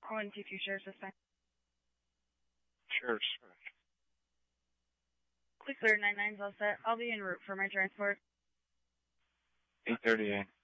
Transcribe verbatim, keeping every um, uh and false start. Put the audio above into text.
one two two, Sheriff's Dispatch. Sheriff's Dispatch. Quick clear, nine nine's all set. I'll be en route for my transport. eight thirty-eight.